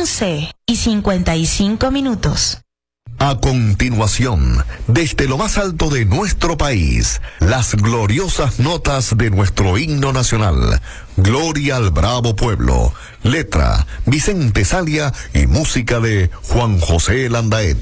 11:55. A continuación, desde lo más alto de nuestro país, las gloriosas notas de nuestro himno nacional. Gloria al bravo pueblo. Letra, Vicente Salia y música de Juan José Landaeta.